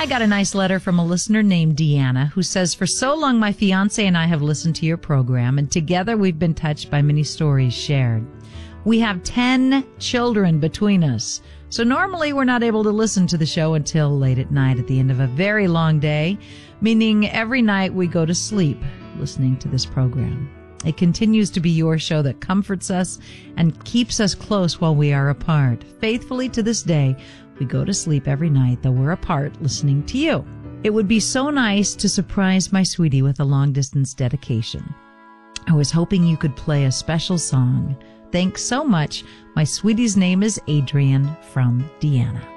I got a nice letter from a listener named Deanna who says, for so long my fiance and I have listened to your program, and together we've been touched by many stories shared. We have 10 children between us, so normally we're not able to listen to the show until late at night at the end of a very long day, meaning every night we go to sleep listening to this program. It continues to be your show that comforts us and keeps us close while we are apart. Faithfully to this day, we go to sleep every night, though we're apart, listening to you. It would be so nice to surprise my sweetie with a long-distance dedication. I was hoping you could play a special song. Thanks so much. My sweetie's name is Adrian from Deanna.